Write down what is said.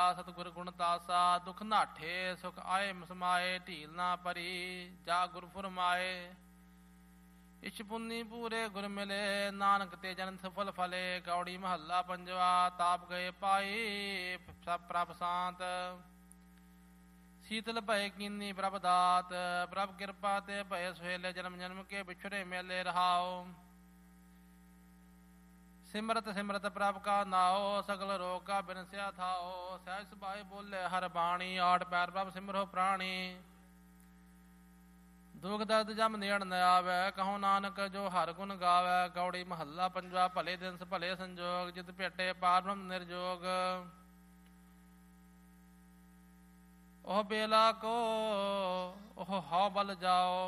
ਸਤਿਗੁਰ ਗੁਣ ਤਾਸਾ ਦੁਖ ਨਾਠੇ ਸੁਖ ਆਏ ਮਸਮਾਏ ਢੀਲ ਨਾ ਪਰੀ ਜਾ ਗੁਰ ਫੁਰਮਾਏ ਇਛ ਪੁੰਨੀ ਪੂਰੇ ਗੁਰ ਮਿਲੇ ਨਾਨਕ ਤੇ ਜਨਮ ਸਫਲ ਫਲੇ ਕੌੜੀ ਮਹੱਲਾ ਪੰਜਵਾ ਤਾਪ ਗਏ ਪਾਈ ਸਭ ਪ੍ਰਭ ਸ਼ਾਂਤ ਸੀਤਲ ਭਏ ਕੀਨੀ ਪ੍ਰਭ ਦਾਤ ਪ੍ਰਭ ਕਿਰਪਾ ਤੇ ਭਏ ਸੁਹੇਲੇ ਜਨਮ ਜਨਮ ਕੇ ਵਿਛੜੇ ਮੇਲੇ ਰਹਾਓ ਸਿਮਰਤ ਸਿਮਰਤ ਪ੍ਰਭ ਕਾ ਨਾਓ ਸਗਲ ਰੋਗ ਕਾ ਬਿਨਸਿਆ ਥਾਓ ਸਹਿਜ ਸੁਭਾਏ ਬੋਲੇ ਹਰ ਬਾਣੀ ਆਠ ਪੈਰ ਪ੍ਰਭ ਸਿਮਰੋ ਪ੍ਰਾਣੀ ਦੁਖ ਦਰਦ ਜਮ ਨੇੜ ਨ ਆਵੈ ਕਹੋ ਨਾਨਕ ਜੋ ਹਰ ਗੁਣ ਗਾਵੈ ਕੌੜੀ ਮਹੱਲਾ ਪੰਜਵਾ ਭਲੇ ਦਿਨਸ ਭਲੇ ਸੰਜੋਗ ਜਿਤ ਭੇਟੇ ਪਾਰ ਬ੍ਰਹਮ ਨਿਰਜੋਗ ਉਹ ਬੇਲਾ ਕੋ ਉਹ ਹਉ ਬਲ ਜਾਓ